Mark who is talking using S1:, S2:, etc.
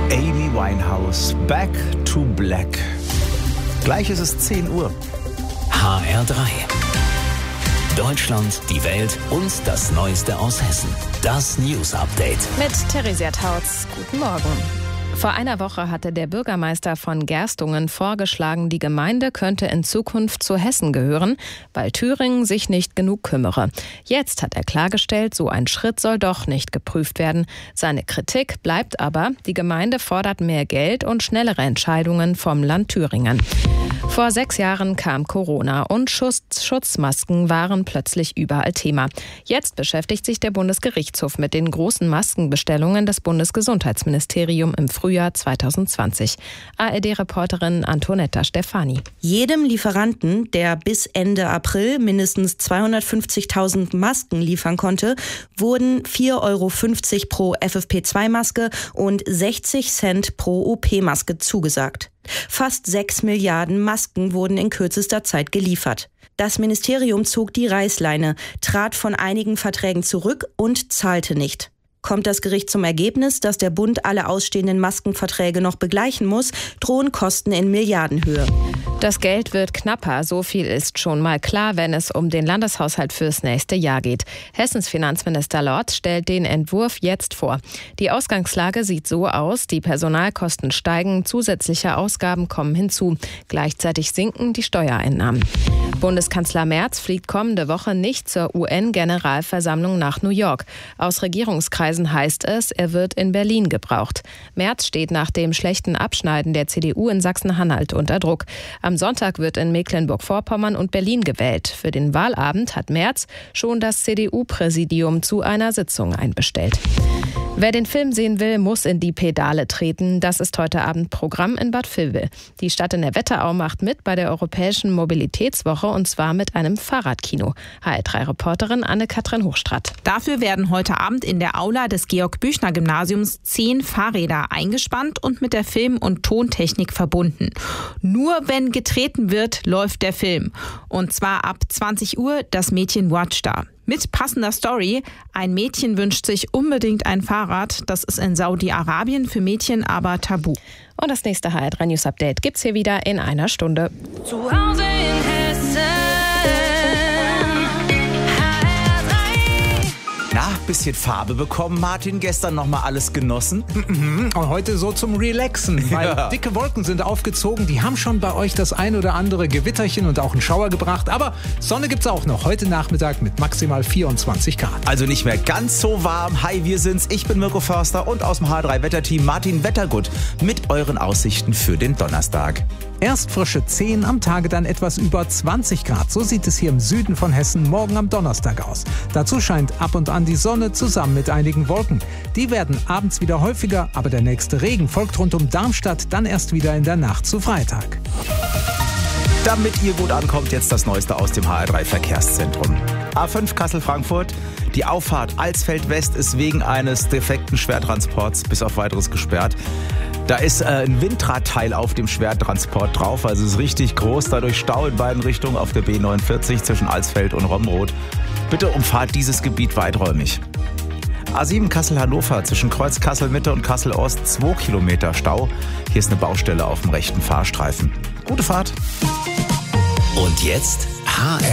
S1: Amy Winehouse, Back to Black. Gleich ist es 10 Uhr.
S2: HR3. Deutschland, die Welt und das Neueste aus Hessen. Das News Update.
S3: Mit Theresia Tautz. Guten Morgen. Vor einer Woche hatte der Bürgermeister von Gerstungen vorgeschlagen, die Gemeinde könnte in Zukunft zu Hessen gehören, weil Thüringen sich nicht genug kümmere. Jetzt hat er klargestellt, so ein Schritt soll doch nicht geprüft werden. Seine Kritik bleibt aber, die Gemeinde fordert mehr Geld und schnellere Entscheidungen vom Land Thüringen. Vor 6 Jahren kam Corona und Schutzmasken waren plötzlich überall Thema. Jetzt beschäftigt sich der Bundesgerichtshof mit den großen Maskenbestellungen des Bundesgesundheitsministeriums im Frühjahr 2020. ARD-Reporterin Antonetta Stefani.
S4: Jedem Lieferanten, der bis Ende April mindestens 250.000 Masken liefern konnte, wurden 4,50 € pro FFP2-Maske und 60 Cent pro OP-Maske zugesagt. Fast 6 Milliarden Masken wurden in kürzester Zeit geliefert. Das Ministerium zog die Reißleine, trat von einigen Verträgen zurück und zahlte nicht. Kommt das Gericht zum Ergebnis, dass der Bund alle ausstehenden Maskenverträge noch begleichen muss, drohen Kosten in Milliardenhöhe.
S3: Das Geld wird knapper, so viel ist schon mal klar, wenn es um den Landeshaushalt fürs nächste Jahr geht. Hessens Finanzminister Lorz stellt den Entwurf jetzt vor. Die Ausgangslage sieht so aus, die Personalkosten steigen, zusätzliche Ausgaben kommen hinzu. Gleichzeitig sinken die Steuereinnahmen. Bundeskanzler Merz fliegt kommende Woche nicht zur UN-Generalversammlung nach New York. Aus Regierungskreisen heißt es, er wird in Berlin gebraucht. Merz steht nach dem schlechten Abschneiden der CDU in Sachsen-Anhalt unter Druck. Am Sonntag wird in Mecklenburg-Vorpommern und Berlin gewählt. Für den Wahlabend hat Merz schon das CDU-Präsidium zu einer Sitzung einbestellt. Wer den Film sehen will, muss in die Pedale treten. Das ist heute Abend Programm in Bad Vilbel. Die Stadt in der Wetterau macht mit bei der Europäischen Mobilitätswoche und zwar mit einem Fahrradkino. HR3-Reporterin Anne-Kathrin Hochstraat.
S5: Dafür werden heute Abend in der Aula des Georg-Büchner-Gymnasiums 10 Fahrräder eingespannt und mit der Film- und Tontechnik verbunden. Nur wenn getreten wird, läuft der Film. Und zwar ab 20 Uhr das Mädchen Watchda. Mit passender Story. Ein Mädchen wünscht sich unbedingt ein Fahrrad. Das ist in Saudi-Arabien für Mädchen aber tabu.
S3: Und das nächste HR3 News Update gibt's hier wieder in einer Stunde.
S6: Zu Hause in Hessen.
S1: Na, bisschen Farbe bekommen, Martin. Gestern nochmal alles genossen.
S7: Und heute so zum Relaxen, weil dicke Wolken sind aufgezogen. Die haben schon bei euch das ein oder andere Gewitterchen und auch einen Schauer gebracht. Aber Sonne gibt's auch noch heute Nachmittag mit maximal 24 Grad.
S1: Also nicht mehr ganz so warm. Hi, wir sind's. Ich bin Mirko Förster und aus dem H3-Wetterteam Martin Wettergut mit euren Aussichten für den Donnerstag.
S7: Erst frische 10, am Tage dann etwas über 20 Grad. So sieht es hier im Süden von Hessen morgen am Donnerstag aus. Dazu scheint ab und an die Sonne zusammen mit einigen Wolken. Die werden abends wieder häufiger, aber der nächste Regen folgt rund um Darmstadt dann erst wieder in der Nacht zu Freitag.
S1: Damit ihr gut ankommt, jetzt das Neueste aus dem HR3-Verkehrszentrum. A5 Kassel-Frankfurt. Die Auffahrt Alsfeld West ist wegen eines defekten Schwertransports bis auf Weiteres gesperrt. Da ist ein Windradteil auf dem Schwertransport drauf, also ist richtig groß. Dadurch Stau in beiden Richtungen auf der B49 zwischen Alsfeld und Romroth. Bitte umfahrt dieses Gebiet weiträumig. A7 Kassel-Hannover zwischen Kreuz Kassel-Mitte und Kassel-Ost 2 Kilometer Stau. Hier ist eine Baustelle auf dem rechten Fahrstreifen. Gute Fahrt.
S2: Und jetzt HR